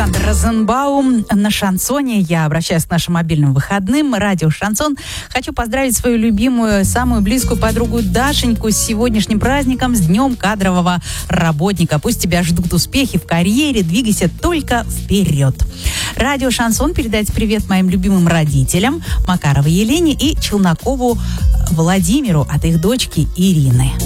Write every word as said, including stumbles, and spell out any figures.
Александр Розенбаум на шансоне. Я обращаюсь к нашим мобильным выходным. Радио «Шансон». Хочу поздравить свою любимую, самую близкую подругу Дашеньку с сегодняшним праздником, с Днем кадрового работника. Пусть тебя ждут успехи в карьере, двигайся только вперед. Радио «Шансон» передает привет моим любимым родителям Макаровой Елене и Челнокову Владимиру от их дочки Ирины.